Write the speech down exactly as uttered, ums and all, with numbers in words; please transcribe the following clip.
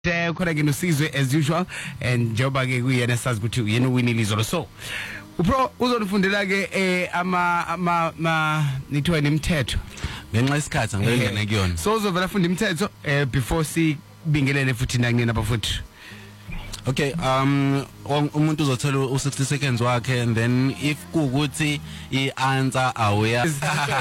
Eh khona ke nosizwe as usual and njengoba ke kuyena sazi ukuthi uyena uwinile izolo so upro uzonifundela ke eh ama ama nithiwa nemithetho ngenxa isikhathi angeke ngene kuyona so uzovela funda imithetho eh before si bingelele futhi nakunina bafuthi. Okay, um umuntu uzothola u sixty seconds wakhe and then if kuukuthi I answer awuya